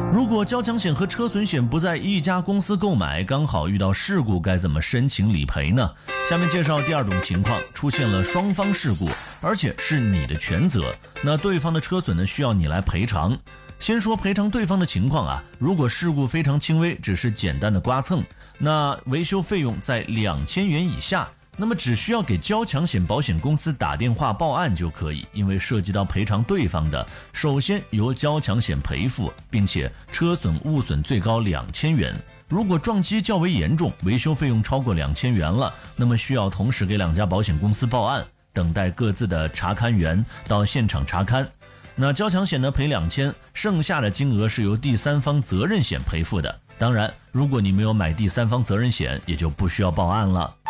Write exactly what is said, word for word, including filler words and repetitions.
如果交强险和车损险不在一家公司购买，刚好遇到事故，该怎么申请理赔呢？下面介绍第二种情况，出现了双方事故，而且是你的全责，那对方的车损呢需要你来赔偿。先说赔偿对方的情况啊，如果事故非常轻微，只是简单的刮蹭，那维修费用在两千元以下，那么只需要给交强险保险公司打电话报案就可以，因为涉及到赔偿对方的，首先由交强险赔付，并且车损物损最高两千元。如果撞击较为严重，维修费用超过两千元了，那么需要同时给两家保险公司报案，等待各自的查勘员到现场查勘。那交强险呢赔两千，剩下的金额是由第三方责任险赔付的。当然，如果你没有买第三方责任险，也就不需要报案了。